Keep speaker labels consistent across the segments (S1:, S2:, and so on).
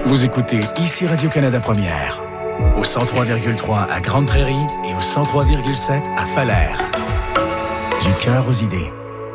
S1: Vous écoutez ici Radio-Canada Première, au 103,3 à Grande Prairie et au 103,7 à Falaire. Du cœur aux idées.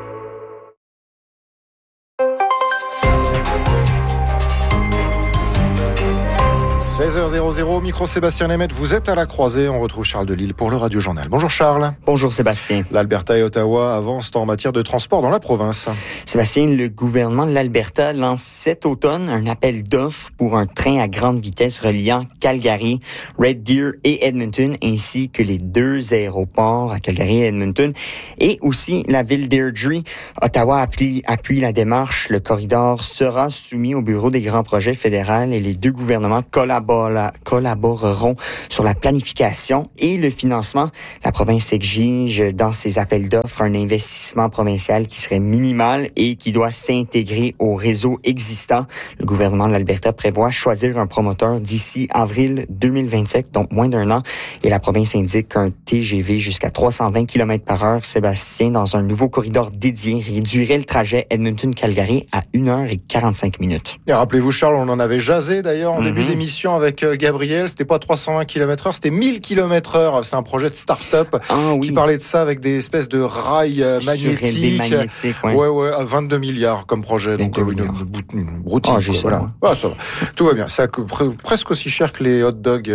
S2: « 16h00, micro Sébastien Lemaitre, vous êtes à la croisée. On retrouve Charles Delisle pour le Radio Journal. Bonjour Charles.
S3: Bonjour Sébastien.
S2: L'Alberta et Ottawa avancent en matière de transport dans la province.
S3: Sébastien, le gouvernement de l'Alberta lance cet automne un appel d'offres pour un train à grande vitesse reliant Calgary, Red Deer et Edmonton, ainsi que les deux aéroports à Calgary et Edmonton, et aussi la ville d'Airdrie. Ottawa appuie la démarche. Le corridor sera soumis au bureau des grands projets fédéral et les deux gouvernements collaboreront sur la planification et le financement. La province exige dans ses appels d'offres un investissement provincial qui serait minimal et qui doit s'intégrer au réseau existant. Le gouvernement de l'Alberta prévoit choisir un promoteur d'ici avril 2027, donc moins d'un an. Et la province indique qu'un TGV jusqu'à 320 km/h, Sébastien, dans un nouveau corridor dédié, réduirait le trajet Edmonton-Calgary à 1h45 minutes.
S2: Et rappelez-vous, Charles, on en avait jasé d'ailleurs en début d'émission avec Gabriel. C'était pas 320 km/h, c'était 1000 km/h. C'est un projet de start-up qui parlait de ça avec des espèces de rails magnétiques. Ouais, 22 milliards comme projet. Donc une routine. Voilà. Ah, ça va. Tout va bien. C'est presque aussi cher que les hot dogs.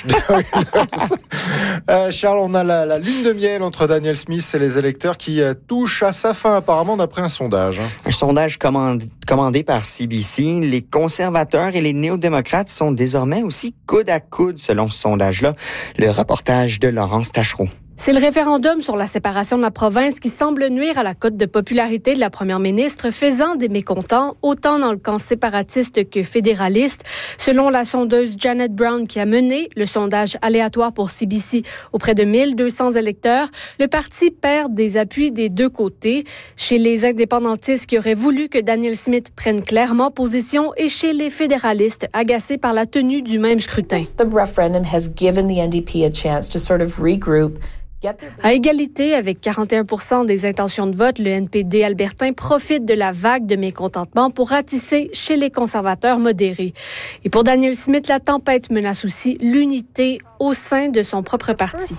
S2: Charles, on a la lune de miel entre Danielle Smith et les électeurs qui touche à sa fin apparemment d'après un sondage.
S3: Un sondage commandé par CBC. Les conservateurs et les néo-démocrates sont désormais aussi coude à coude selon ce sondage-là. Le reportage de Laurence Tachereau.
S4: C'est le référendum sur la séparation de la province qui semble nuire à la cote de popularité de la première ministre, faisant des mécontents, autant dans le camp séparatiste que fédéraliste. Selon la sondeuse Janet Brown qui a mené le sondage aléatoire pour CBC auprès de 1200 électeurs, le parti perd des appuis des deux côtés. Chez les indépendantistes qui auraient voulu que Danielle Smith prenne clairement position et chez les fédéralistes agacés par la tenue du même scrutin.
S5: The referendum has given the NDP a chance to sort of regroup.
S4: À égalité avec 41% des intentions de vote, le NPD albertain profite de la vague de mécontentement pour ratisser chez les conservateurs modérés. Et pour Danielle Smith, la tempête menace aussi l'unité au sein de son propre parti.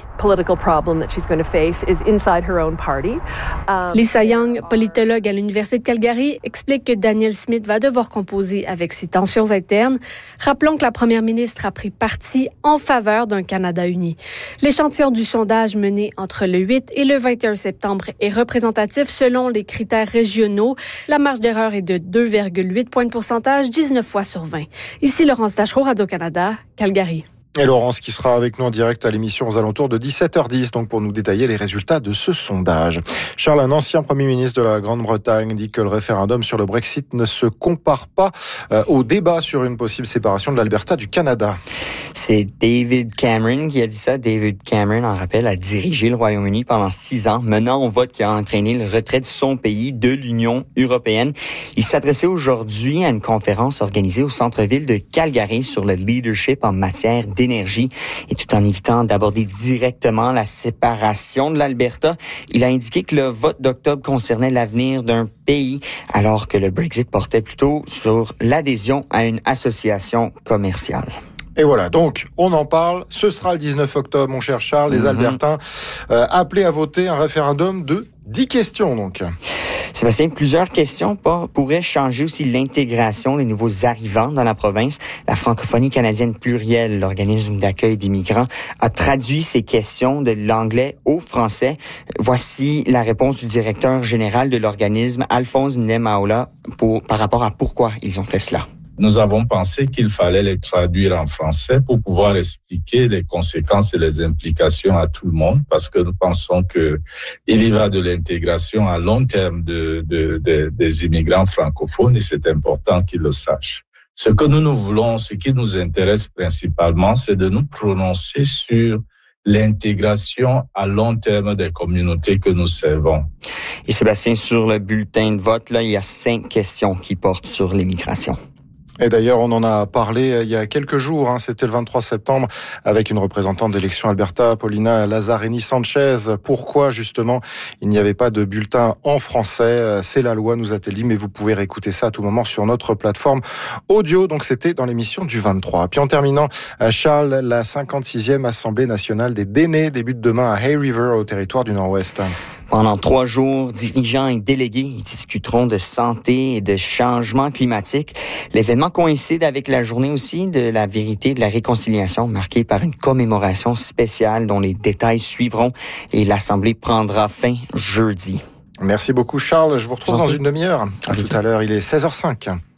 S4: Lisa Young, politologue à l'Université de Calgary, explique que Danielle Smith va devoir composer avec ses tensions internes. Rappelons que la première ministre a pris parti en faveur d'un Canada uni. L'échantillon du sondage mené entre le 8 et le 21 septembre est représentatif selon les critères régionaux. La marge d'erreur est de 2,8 points de pourcentage, 19 fois sur 20. Ici Laurence Tachereau, Radio-Canada, Calgary.
S2: Et Laurence qui sera avec nous en direct à l'émission aux alentours de 17h10, donc pour nous détailler les résultats de ce sondage. Charles, un ancien Premier ministre de la Grande-Bretagne, dit que le référendum sur le Brexit ne se compare pas au débat sur une possible séparation de l'Alberta du Canada.
S3: C'est David Cameron qui a dit ça. David Cameron, en rappel, a dirigé le Royaume-Uni pendant 6 ans, menant au vote qui a entraîné le retrait de son pays de l'Union européenne. Il s'adressait aujourd'hui à une conférence organisée au centre-ville de Calgary sur le leadership en matière d'énergie. Et tout en évitant d'aborder directement la séparation de l'Alberta, il a indiqué que le vote d'octobre concernait l'avenir d'un pays, alors que le Brexit portait plutôt sur l'adhésion à une association commerciale.
S2: Et voilà, donc on en parle, ce sera le 19 octobre, mon cher Charles, les Albertains appelés à voter un référendum de 10 questions donc.
S3: Sébastien, plusieurs questions pourraient changer aussi l'intégration des nouveaux arrivants dans la province. La francophonie canadienne plurielle, l'organisme d'accueil des migrants, a traduit ces questions de l'anglais au français. Voici la réponse du directeur général de l'organisme, Alphonse Nemaola, par rapport à pourquoi ils ont fait cela.
S6: Nous avons pensé qu'il fallait les traduire en français pour pouvoir expliquer les conséquences et les implications à tout le monde, parce que nous pensons que il y va de l'intégration à long terme des immigrants francophones et c'est important qu'ils le sachent. Ce que nous voulons, ce qui nous intéresse principalement, c'est de nous prononcer sur l'intégration à long terme des communautés que nous servons.
S3: Et Sébastien, sur le bulletin de vote, là, il y a 5 questions qui portent sur l'immigration.
S2: Et d'ailleurs, on en a parlé il y a quelques jours, c'était le 23 septembre, avec une représentante d'Élections Alberta, Paulina Lazzarini-Sanchez. Pourquoi, justement, il n'y avait pas de bulletin en français? C'est la loi, nous a-t-elle dit, mais vous pouvez réécouter ça à tout moment sur notre plateforme audio. Donc, c'était dans l'émission du 23. Puis en terminant, Charles, la 56e Assemblée nationale des Dénés débute demain à Hay River, au territoire du Nord-Ouest.
S3: Pendant 3 jours, dirigeants et délégués discuteront de santé et de changement climatique. L'événement coïncide avec la journée aussi de la vérité et de la réconciliation, marquée par une commémoration spéciale dont les détails suivront et l'Assemblée prendra fin jeudi.
S2: Merci beaucoup Charles, je vous retrouve dans une demi-heure. À tout à l'heure, il est 16h05.